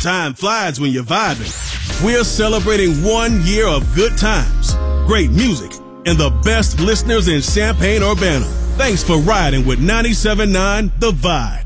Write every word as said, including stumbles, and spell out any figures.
Time flies when you're vibing. We're celebrating one year of good times, great music, and the best listeners in Champaign-Urbana. Thanks for riding with ninety-seven point nine The Vibe.